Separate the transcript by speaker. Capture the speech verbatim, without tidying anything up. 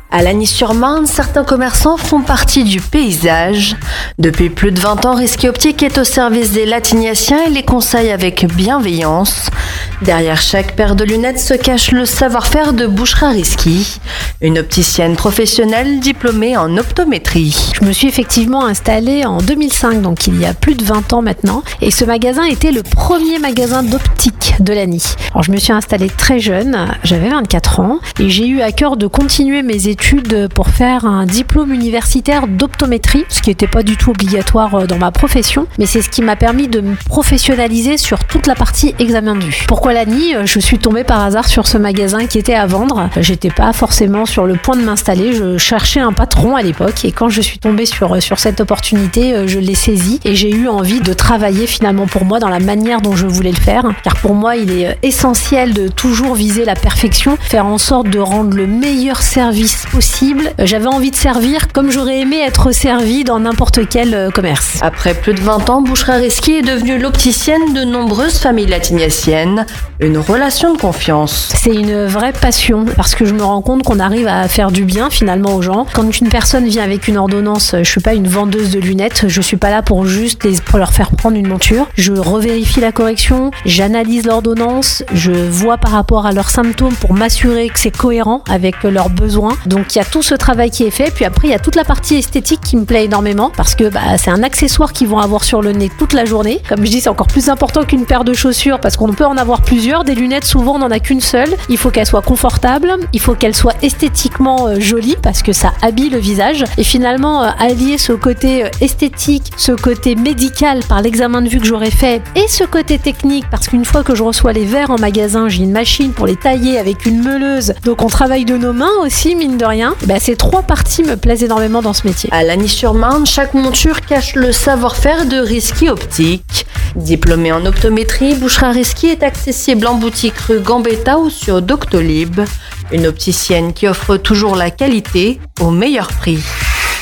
Speaker 1: À Lagny-sur-Marne, certains commerçants font partie du paysage. Depuis plus de vingt ans, Risqué Optique est au service des Latiniaciens et les conseille avec bienveillance. Derrière chaque paire de lunettes se cache le savoir-faire de Bouchra Risky, une opticienne professionnelle diplômée en optométrie.
Speaker 2: Je me suis effectivement installée en deux mille cinq, donc il y a plus de vingt ans maintenant, et ce magasin était le premier magasin d'optique de Lagny. Alors je me suis installée très jeune, j'avais vingt-quatre ans, et j'ai eu à cœur de continuer mes études pour faire un diplôme universitaire d'optométrie, ce qui n'était pas du tout obligatoire dans ma profession, mais c'est ce qui m'a permis de me professionnaliser sur toute la partie examen de vue. Pourquoi Lagny ? Je suis tombée par hasard sur ce magasin qui était à vendre. J'étais pas forcément sur le point de m'installer, je cherchais un patron à l'époque, et quand je suis tombée sur, sur cette opportunité, je l'ai saisie et j'ai eu envie de travailler finalement pour moi dans la manière dont je voulais le faire, car pour moi il est essentiel de toujours viser la perfection, faire en sorte de rendre le meilleur service possible. J'avais envie de servir comme j'aurais aimé être servie dans n'importe quel commerce.
Speaker 1: Après plus de vingt ans, Bouchra Risky est devenue l'opticienne de nombreuses familles latiniaciennes. Une relation de confiance.
Speaker 2: C'est une vraie passion parce que je me rends compte qu'on arrive à faire du bien finalement aux gens. Quand une personne vient avec une ordonnance, je suis pas une vendeuse de lunettes, je suis pas là pour juste les, pour leur faire prendre une monture. Je revérifie la correction, j'analyse l'ordonnance, je vois par rapport à leurs symptômes pour m'assurer que c'est cohérent avec leurs besoins. Donc il y a tout ce travail qui est fait, puis après il y a toute la partie esthétique qui me plaît énormément parce que bah, c'est un accessoire qu'ils vont avoir sur le nez toute la journée. Comme je dis, c'est encore plus important qu'une paire de chaussures parce qu'on peut en avoir plusieurs. Des lunettes, souvent on n'en a qu'une seule. Il faut qu'elle soit confortable, il faut qu'elle soit esthétiquement euh, jolie parce que ça habille le visage. Et finalement, euh, allier ce côté euh, esthétique, ce côté médical par l'examen de vue que j'aurais fait et ce côté technique parce qu'une fois que je reçois les verres en magasin, j'ai une machine pour les tailler avec une meuleuse. Donc on travaille de nos mains aussi, mine de rien. Et ben, ces trois parties me plaisent énormément dans ce métier.
Speaker 1: À Lagny-sur-Marne, chaque monture cache le savoir-faire de Risqué Optique. Diplômée en optométrie, Bouchra Risky est accessible en boutique rue Gambetta ou sur Doctolib. Une opticienne qui offre toujours la qualité au meilleur prix.